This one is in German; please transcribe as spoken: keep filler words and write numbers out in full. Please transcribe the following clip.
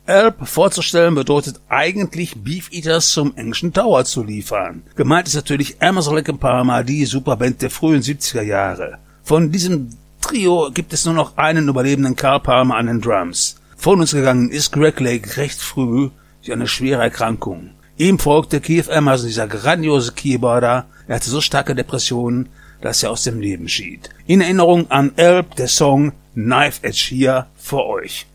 Alp vorzustellen bedeutet eigentlich Beef Eaters zum englischen Tower zu liefern. Gemeint ist natürlich Emerson, Lake and Palmer, die Superband der frühen siebziger Jahre. Von diesem Trio gibt es nur noch einen überlebenden Carl Palmer an den Drums. Von uns gegangen ist Greg Lake recht früh durch eine schwere Erkrankung. Ihm folgte Keith Emerson, dieser grandiose Keyboarder. Er hatte so starke Depressionen, dass er aus dem Leben schied. In Erinnerung an Alp der Song Knife Edge hier für euch.